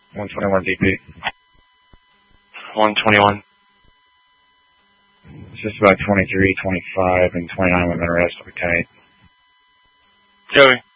121 DP. 121. It's just about 23, 25, and 29 women arrested, Lieutenant. Copy.